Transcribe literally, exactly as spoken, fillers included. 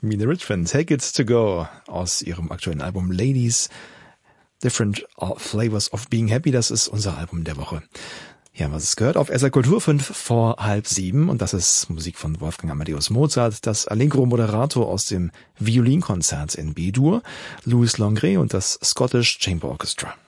Mina Richmond, Take It To Go aus ihrem aktuellen Album Ladies, Different Flavors of Being Happy. Das ist unser Album der Woche. Hier haben wir es gehört auf S R Kultur fünf vor halb sieben und das ist Musik von Wolfgang Amadeus Mozart, das Allegro Moderato aus dem Violinkonzert in B-Dur, Louis Longré und das Scottish Chamber Orchestra.